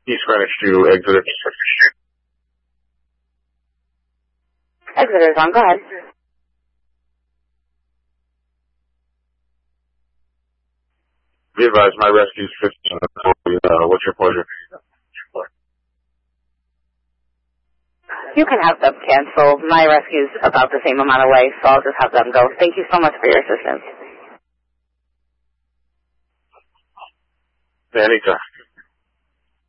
East Greenwich to Exeter. Exeter's on. Go ahead. Be advised, my rescue's 15. What's your pleasure? You can have them canceled. My rescue's about the same amount away, so I'll just have them go. Thank you so much for your assistance. Anytime.